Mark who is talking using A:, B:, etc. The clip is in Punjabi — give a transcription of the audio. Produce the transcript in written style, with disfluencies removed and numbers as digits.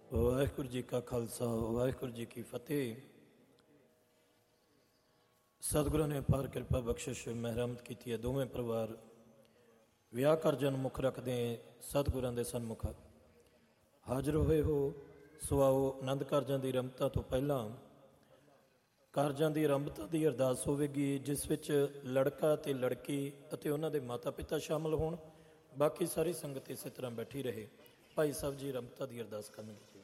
A: ਵਾਹਿਗੁਰੂ ਜੀ ਕਾ ਖਾਲਸਾ ਵਾਹਿਗੁਰੂ ਜੀ ਕੀ ਫਤਿਹ। ਸਤਿਗੁਰਾਂ ਨੇ ਅਪਾਰ ਕਿਰਪਾ ਬਖਸ਼ਿਸ਼ ਮਿਹਰਮਤ ਕੀਤੀ ਹੈ। ਦੋਵੇਂ ਪਰਿਵਾਰ ਵਿਆਹ ਕਾਰਜਾਂ ਨੂੰ ਮੁੱਖ ਰੱਖਦੇ ਸਤਿਗੁਰਾਂ ਦੇ ਸਨਮੁਖ ਹਾਜ਼ਰ ਹੋਏ ਹੋ। ਸੋ ਆਓ, ਆਨੰਦ ਕਾਰਜਾਂ ਦੀ ਆਰੰਭਤਾ ਤੋਂ ਪਹਿਲਾਂ ਕਾਰਜਾਂ ਦੀ ਆਰੰਭਤਾ ਦੀ ਅਰਦਾਸ ਹੋਵੇਗੀ, ਜਿਸ ਵਿੱਚ ਲੜਕਾ ਅਤੇ ਲੜਕੀ ਅਤੇ ਉਹਨਾਂ ਦੇ ਮਾਤਾ ਪਿਤਾ ਸ਼ਾਮਲ ਹੋਣ। ਬਾਕੀ ਸਾਰੀ ਸੰਗਤ ਇਸੇ ਤਰ੍ਹਾਂ ਬੈਠੀ ਰਹੇ। ਭਾਈ ਸਾਹਿਬ ਜੀ ਆਰੰਭਤਾ ਦੀ ਅਰਦਾਸ ਕਰਨਗੇ।